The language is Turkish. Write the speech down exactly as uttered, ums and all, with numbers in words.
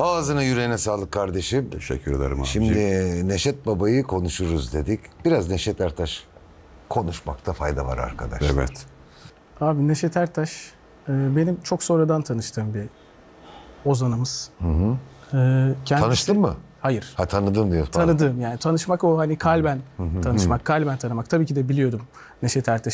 Ağzına yüreğine sağlık kardeşim. Teşekkür ederim abi. Şimdi Neşet Baba'yı konuşuruz dedik. Biraz Neşet Ertaş konuşmakta fayda var arkadaşlar. Evet. Abi Neşet Ertaş e, benim çok sonradan tanıştığım bir ozanımız. Hı hı. E, kendisi... Tanıştın mı? Hayır. Ha tanıdım diyor. Pardon. Tanıdığım yani tanışmak o hani kalben tanışmak, kalben tanımak. Tabii ki de biliyordum Neşet Ertaş'ı.